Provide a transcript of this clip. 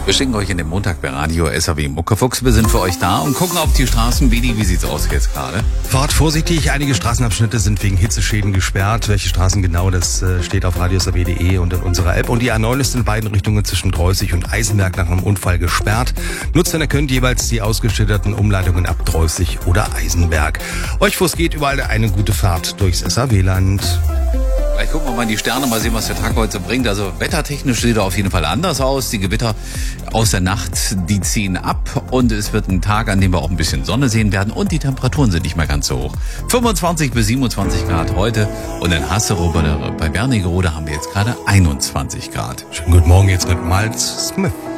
Wir schicken euch in den Montag bei Radio SAW Muckefuchs. Wir sind für euch da und gucken auf die Straßen. Wie sieht's aus jetzt gerade? Fahrt vorsichtig, einige Straßenabschnitte sind wegen Hitzeschäden gesperrt. Welche Straßen genau, das steht auf radiosw.de und in unserer App. Und die A9 ist in beiden Richtungen zwischen Dreußig und Eisenberg nach einem Unfall gesperrt. Nutzer könnt jeweils die ausgeschilderten Umleitungen ab Dreußig oder Eisenberg. Euch, wo es geht, überall eine gute Fahrt durchs SAW-Land. Vielleicht gucken wir mal in die Sterne, mal sehen, was der Tag heute bringt. Also wettertechnisch sieht er auf jeden Fall anders aus. Die Gewitter aus der Nacht, die ziehen ab und es wird ein Tag, an dem wir auch ein bisschen Sonne sehen werden und die Temperaturen sind nicht mehr ganz so hoch. 25 bis 27 Grad heute und in Hasserow bei Wernigerode haben wir jetzt gerade 21 Grad. Schönen guten Morgen jetzt mit Miles Smith.